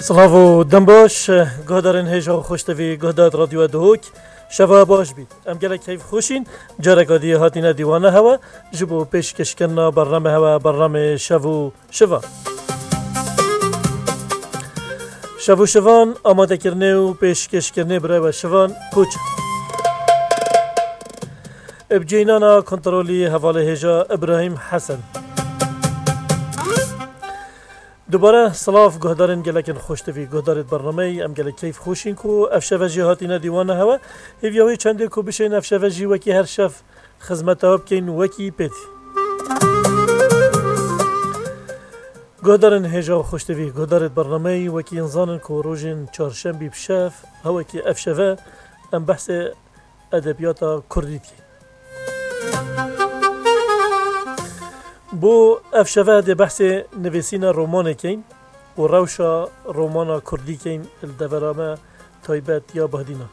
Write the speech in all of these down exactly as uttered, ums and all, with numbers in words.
سلاو دم باش گهدارن هجا خوشتوی گهداد رادیو دهوک شوا باش بید ام گله کیف خوشین جرگادی هاتینه دیوانه هوا جبو پیش کشکن برنامه هوا برنامه شوو شوا شوو شوان آماده کرنه و پیش کشکنه برای شوان کوچ ابجینانا کنترولی حواله هجا ابراهیم حسن دوباره سلاف گهدارن گلکن خوشتوی گهدارت برنامه ام گلک کیف خوشین کو افشوجی هاتینا دیوانه هوا هیویوی چنده کو بشین افشوجی وکی هر شف خدمت ها بکن وکی پیتی گهدارن هجا خوشتوی گهدارت برنامه وکی انزانن کو روزن چهارشنبه بشف هوا کی افشوه ام بحث ادبیات کردی کی بو افشوه ده بحث نویسین رمان کین و روشا رمان کردی کین الدورامه تایبت یا بهدینا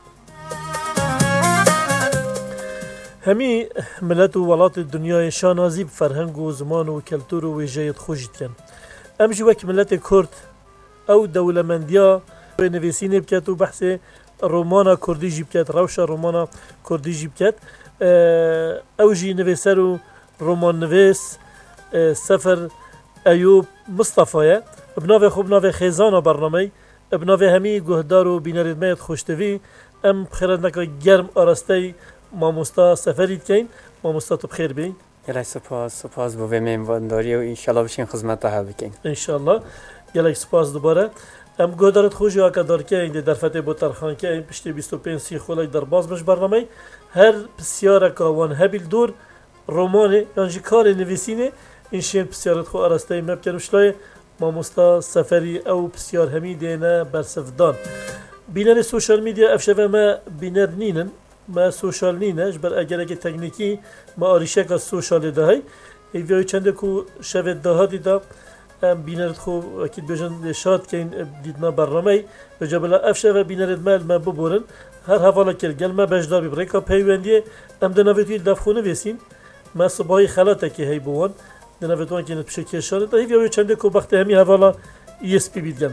همی ملت و ولات دنیای شانازی فرهنگ و زمان و کلتور و ویژه‌ات خوشید کن ام جی وک ملت کرد او دولمندیا به نویسین بکت و بحث رمان کردی جی بکت روشا رمان کردی جی بکت او جی نویسر و رمان نویس سفر ایوب مصطفی بناوی خوب ناوی خیزان برنامه بناوی همی گهدار و بینردمیت خوشتوی ام بخیرت نکا گرم آراسته ماموستا سفرید کن ماموستا تو بخیر بین گلک سپاس سپاس بو میموانداری و انشالله بشین خدمت ها بکن انشالله گلک سپاس دوباره ام گهدارت خوشی ها که دار که این در فتح بوترخان که این پشتی بیست و پنج سی خولای در باز بش برنامه هر بسیار که وان هبیل دور رمانه یعنی کار نویسینه این شین بسیارت خو آراسته مبکن وشلای ماموستا سفری او بسیار همی دینه برسفدان بینر سوشال میدیا افشوه ما بینر نینن ما سوشال نینه جبر اگر اگه تکنیکی ما آریشه که سوشال دهی ایویای چنده کو شوید ده ها دیدا بینرت خو اکید بجن شاد که این دیدنا برنامه و جبلا افشوه بینرت مال ما ببورن هر حوالا کل گل ما بجدار ببره که پیوندیه ام دناویتوی دفخونه ویسین ما صباحی خلاته که هی بوان دناویتوان که نتبشه کشاره تا هیویای چنده کو بخت همی حوالا ایس پی بید گلم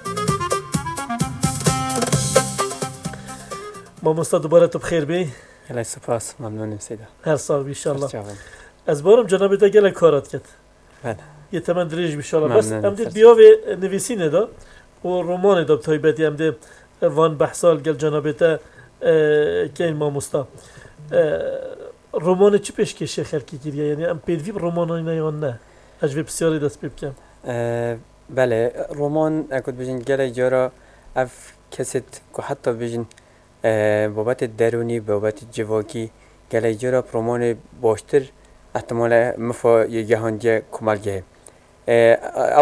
ماموستا دوباره تو بخیر بی گلک سپاس ممنونم سیدا هر سال بیشالله از بارم جنابی دا گلک کارات کد بله یه تمن دریج بیشالله بس ام دید بیاوی نویسینه دا و رومانه دا بتایبتی ام دید وان بحثال گل جنابی تا که این ماموستا رمان چی پیش کشه خلکی کریه یعنی ام پیدوی رمان های نه نه اجوی بسیاری دست بکن بله رمان اکود بجن گله جارا اف کست که حتی بجن بابت درونی بابت جواکی گله جارا رمان باشتر احتمال مفا یه جهان جه کمال جه